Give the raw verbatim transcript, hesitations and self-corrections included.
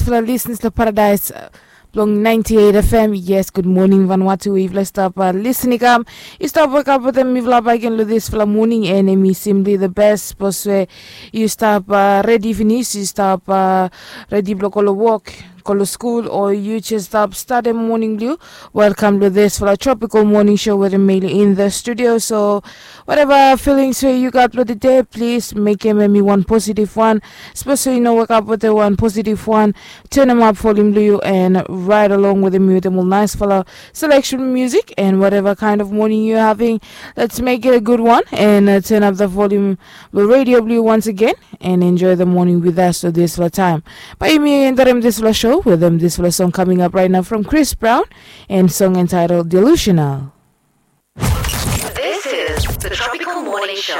For the listeners to Paradise uh, Long ninety-eight F M. Yes, good morning Vanuatu. We've let's stop uh, listening um you stop wake up with them if la bagen lo this for the morning enemy simply the best because you stop uh, ready finish you stop uh, ready block all the walk call the school or you just stop start the morning blue. Welcome to this for a tropical morning show with a mail in the studio. So whatever feelings you got for the day, please make him me one positive one. Especially you know wake up with the one positive one. Turn them up for him blue and ride along with the with them nice for selection music and whatever kind of morning you're having. Let's make it a good one and uh, turn up the volume the radio blue once again and enjoy the morning with us to this for time. By me and this for show with them this for a song coming up right now from Chris Brown and song entitled Delusional. This is the Tropical Morning Show.